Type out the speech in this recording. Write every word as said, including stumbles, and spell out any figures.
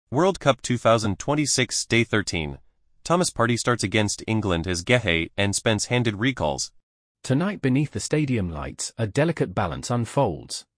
World Cup twenty twenty-six Day thirteen. Thomas Partey starts against England as Guehi and Spence handed recalls. Tonight beneath the stadium lights, a delicate balance unfolds.